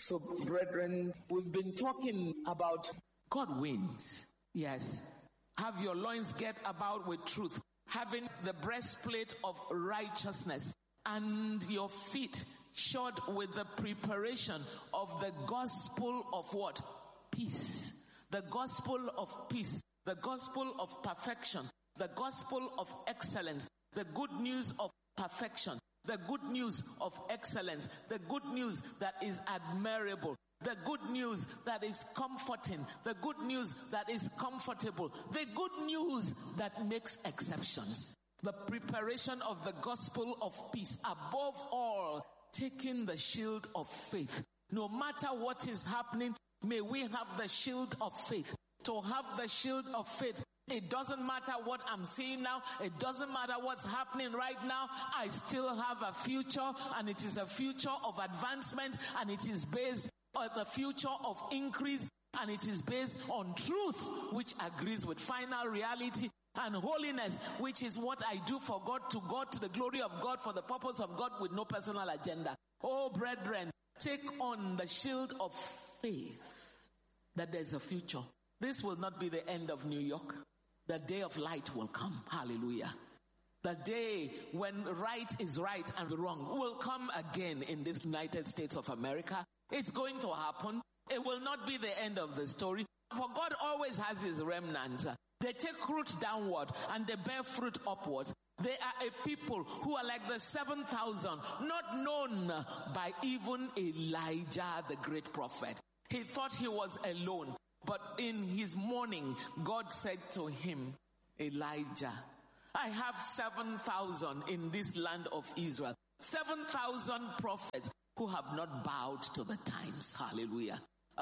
So, brethren, we've been talking about God wins. Yes. Have your loins girt about with truth, having the breastplate of righteousness, and your feet shod with the preparation of the gospel of what? Peace. The gospel of peace. The gospel of perfection. The gospel of excellence. The good news of perfection. The good news of excellence. The good news that is admirable. The good news that is comforting. The good news that is comfortable. The good news that makes exceptions. The preparation of the gospel of peace. Above all, taking the shield of faith. No matter what is happening, may we have the shield of faith. To have the shield of faith. It doesn't matter what I'm seeing now. It doesn't matter what's happening right now. I still have a future, and it is a future of advancement, and it is based on the future of increase, and it is based on truth, which agrees with final reality, and holiness, which is what I do for God, to the glory of God, for the purpose of God, with no personal agenda. Oh, brethren, take on the shield of faith, that there's a future. This will not be the end of New York. The day of light will come. Hallelujah. The day when right is right and wrong will come again in this United States of America. It's going to happen. It will not be the end of the story. For God always has his remnant. They take root downward and they bear fruit upwards. They are a people who are like the 7,000, not known by even Elijah, the great prophet. He thought he was alone. But in his mourning, God said to him, Elijah, I have 7,000 in this land of Israel. 7,000 prophets who have not bowed to the times. Hallelujah.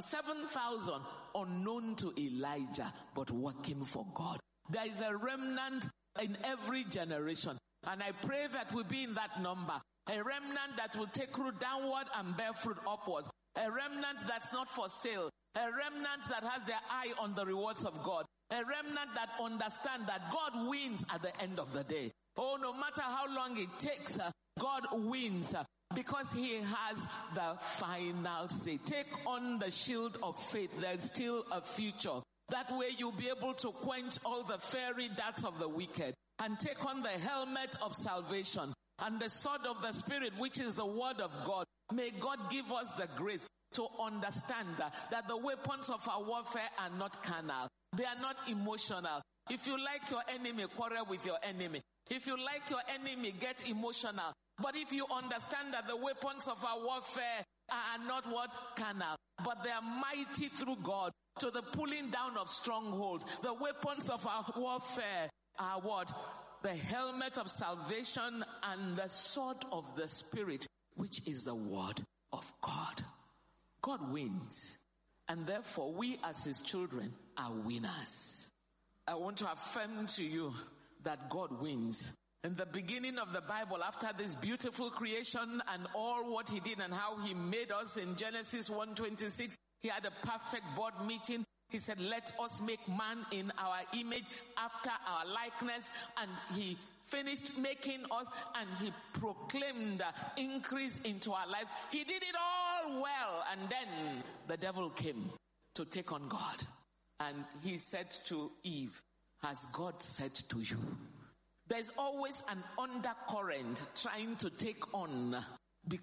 7,000 unknown to Elijah, but working for God. There is a remnant in every generation. And I pray that we be in that number. A remnant that will take root downward and bear fruit upwards. A remnant that's not for sale. A remnant that has their eye on the rewards of God. A remnant that understand that God wins at the end of the day. Oh, no matter how long it takes, God wins because he has the final say. Take on the shield of faith. There's still a future. That way you'll be able to quench all the fiery darts of the wicked. And take on the helmet of salvation and the sword of the Spirit, which is the word of God. May God give us the grace to understand that the weapons of our warfare are not carnal. They are not emotional. If you like your enemy, quarrel with your enemy. If you like your enemy, get emotional. But if you understand that the weapons of our warfare are not what? Carnal. But they are mighty through God to the pulling down of strongholds. The weapons of our warfare are what? The helmet of salvation and the sword of the Spirit, which is the word of God. God wins, and therefore we as his children are winners. I want to affirm to you that God wins. In the beginning of the Bible, after this beautiful creation and all what he did and how he made us in Genesis 1:26, he had a perfect board meeting. He said, let us make man in our image after our likeness, and he finished making us, and he proclaimed increase into our lives. He did it all well, and then the devil came to take on God. And he said to Eve, has God said to you? There's always an undercurrent trying to take on God,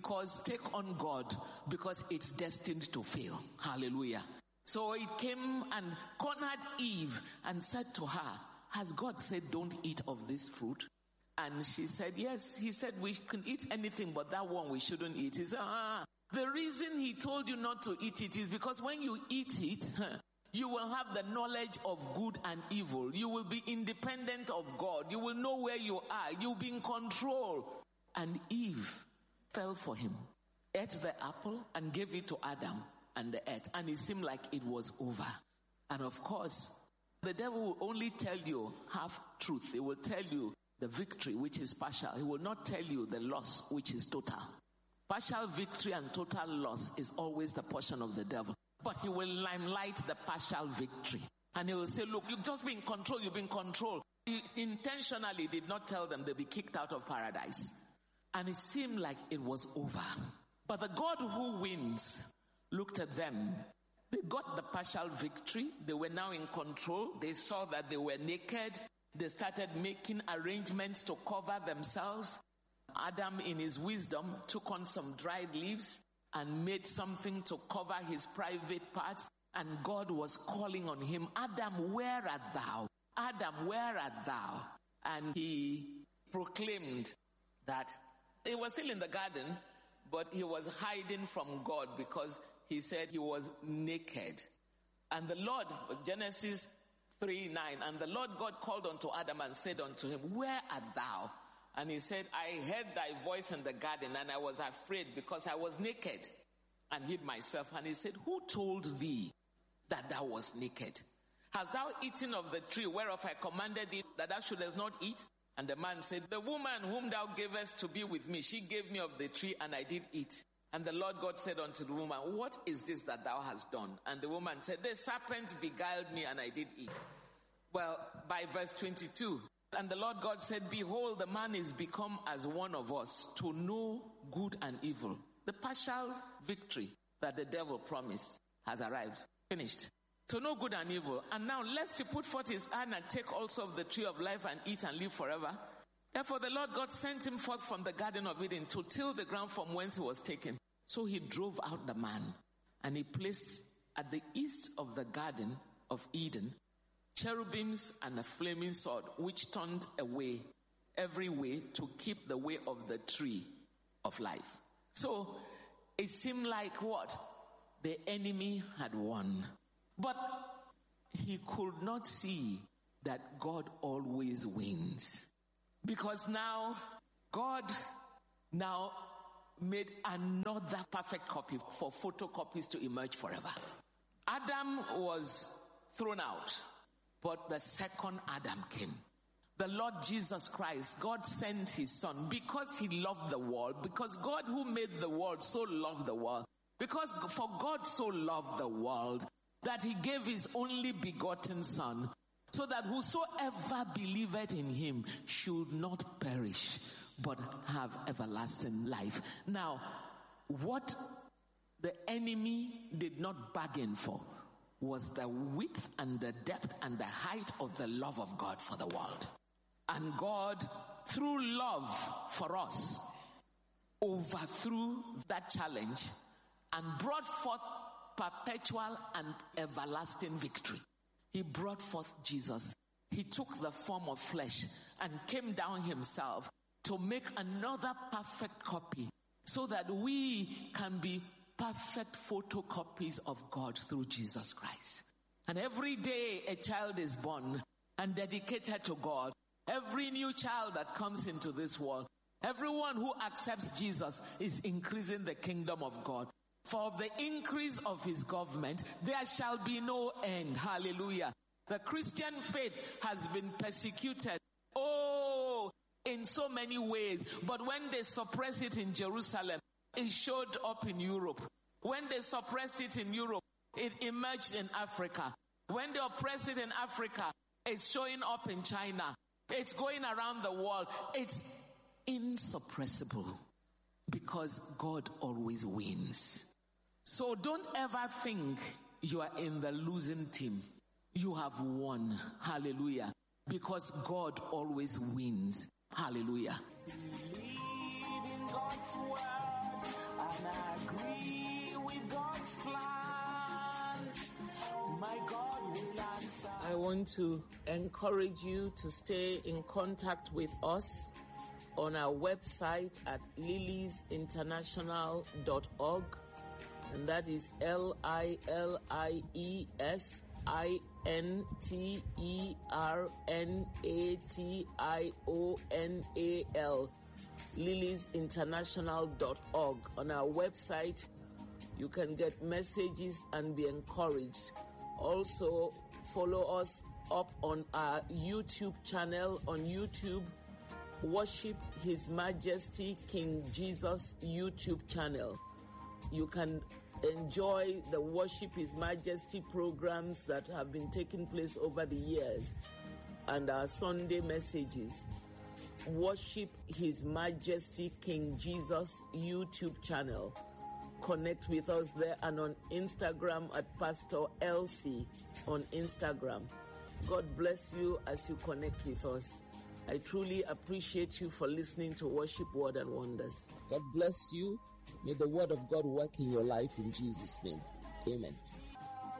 because it's destined to fail. Hallelujah. So it came and cornered Eve and said to her, has God said don't eat of this fruit? And she said, yes, he said we can eat anything but that one we shouldn't eat. He said, the reason he told you not to eat it is because when you eat it, you will have the knowledge of good and evil. You will be independent of God. You will know where you are. You'll be in control. And Eve fell for him, ate the apple and gave it to Adam, and they ate. And it seemed like it was over. And of course, the devil will only tell you half truth. He will tell you the victory, which is partial. He will not tell you the loss, which is total. Partial victory and total loss is always the portion of the devil. But he will limelight the partial victory. And he will say, look, you've just been controlled, you've been controlled. He intentionally did not tell them they'll be kicked out of paradise. And it seemed like it was over. But the God who wins looked at them. They got the partial victory. They were now in control. They saw that they were naked. They started making arrangements to cover themselves. Adam, in his wisdom, took on some dried leaves and made something to cover his private parts. And God was calling on him, Adam, where art thou? Adam, where art thou? And he proclaimed that he was still in the garden, but he was hiding from God because he said he was naked. And the Lord, Genesis 3:9, and the Lord God called unto Adam and said unto him, where art thou? And he said, I heard thy voice in the garden, and I was afraid because I was naked and hid myself. And he said, who told thee that thou wast naked? Hast thou eaten of the tree whereof I commanded thee that thou shouldest not eat? And the man said, the woman whom thou gavest to be with me, she gave me of the tree, and I did eat. And the Lord God said unto the woman, what is this that thou hast done? And the woman said, the serpent beguiled me, and I did eat. Well, by verse 22, and the Lord God said, behold, the man is become as one of us, to know good and evil. The partial victory that the devil promised has arrived. Finished. To know good and evil. And now lest he put forth his hand and take also of the tree of life and eat and live forever. Therefore the Lord God sent him forth from the garden of Eden to till the ground from whence he was taken. So he drove out the man, and he placed at the east of the garden of Eden cherubims and a flaming sword, which turned away every way to keep the way of the tree of life. So it seemed like what? The enemy had won. But he could not see that God always wins. Because now, God now made another perfect copy for photocopies to emerge forever. Adam was thrown out, but the second Adam came. The Lord Jesus Christ, God sent his son because he loved the world, because God who made the world so loved the world, because for God so loved the world that he gave his only begotten son, so that whosoever believeth in him should not perish, but have everlasting life. Now, what the enemy did not bargain for was the width and the depth and the height of the love of God for the world. And God, through love for us, overthrew that challenge and brought forth perpetual and everlasting victory. He brought forth Jesus. He took the form of flesh and came down himself to make another perfect copy so that we can be perfect photocopies of God through Jesus Christ. And every day a child is born and dedicated to God. Every new child that comes into this world, everyone who accepts Jesus is increasing the kingdom of God. For of the increase of his government, there shall be no end. Hallelujah. The Christian faith has been persecuted. Oh, in so many ways. But when they suppress it in Jerusalem, it showed up in Europe. When they suppressed it in Europe, it emerged in Africa. When they oppressed it in Africa, it's showing up in China. It's going around the world. It's insuppressible because God always wins. So don't ever think you are in the losing team. You have won. Hallelujah. Because God always wins. Hallelujah. Believe in God's word and agree with God's plan. My God will answer. I want to encourage you to stay in contact with us on our website at liliesinternational.org. And that is LILIESINTERNATIONAL, liliesinternational.org. On our website, you can get messages and be encouraged. Also, follow us up on our YouTube channel. On YouTube, Worship His Majesty King Jesus YouTube channel. You can enjoy the Worship His Majesty programs that have been taking place over the years and our Sunday messages. Worship His Majesty King Jesus YouTube channel. connect with us there, and on Instagram at Pastor Elsie on Instagram. God bless you as you connect with us. I truly appreciate you for listening to Worship, Word and Wonders. God bless you. May the word of God work in your life in Jesus' name. Amen.